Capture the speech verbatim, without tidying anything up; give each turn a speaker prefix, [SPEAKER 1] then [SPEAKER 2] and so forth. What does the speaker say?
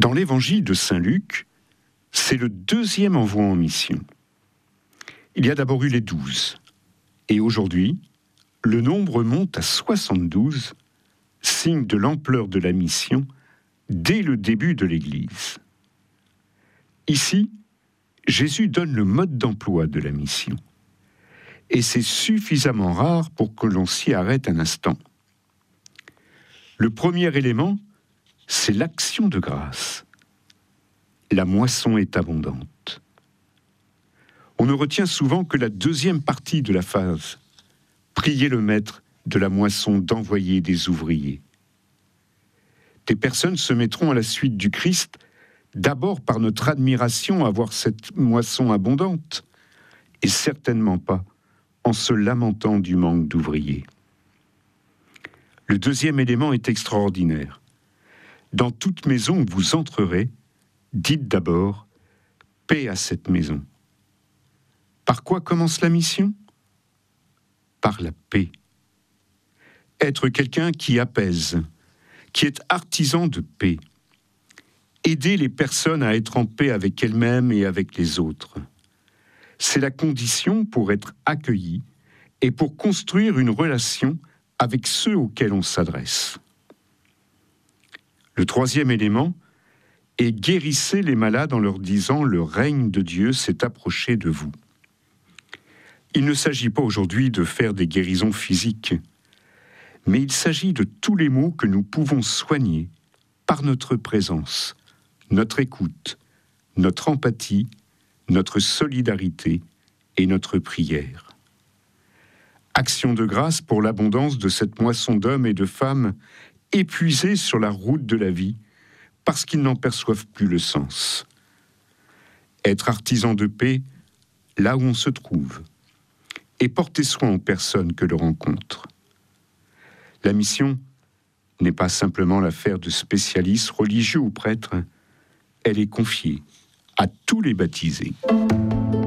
[SPEAKER 1] Dans l'évangile de Saint Luc, c'est le deuxième envoi en mission. Il y a d'abord eu les douze, et aujourd'hui, le nombre monte à soixante-douze, signe de l'ampleur de la mission dès le début de l'Église. Ici, Jésus donne le mode d'emploi de la mission, et c'est suffisamment rare pour que l'on s'y arrête un instant. Le premier élément, c'est l'action de grâce. La moisson est abondante. On ne retient souvent que la deuxième partie de la phrase. Priez le maître de la moisson d'envoyer des ouvriers. Des personnes se mettront à la suite du Christ, d'abord par notre admiration à voir cette moisson abondante, et certainement pas en se lamentant du manque d'ouvriers. Le deuxième élément est extraordinaire. Dans toute maison où vous entrerez, dites d'abord « Paix à cette maison ». Par quoi commence la mission ? Par la paix. Être quelqu'un qui apaise, qui est artisan de paix. Aider les personnes à être en paix avec elles-mêmes et avec les autres. C'est la condition pour être accueilli et pour construire une relation avec ceux auxquels on s'adresse. Le troisième élément est guérissez les malades en leur disant « Le règne de Dieu s'est approché de vous ». Il ne s'agit pas aujourd'hui de faire des guérisons physiques, mais il s'agit de tous les maux que nous pouvons soigner par notre présence, notre écoute, notre empathie, notre solidarité et notre prière. Action de grâce pour l'abondance de cette moisson d'hommes et de femmes épuisés sur la route de la vie parce qu'ils n'en perçoivent plus le sens. Être artisan de paix là où on se trouve et porter soin aux personnes que l'on rencontre. La mission n'est pas simplement l'affaire de spécialistes religieux ou prêtres, elle est confiée à tous les baptisés.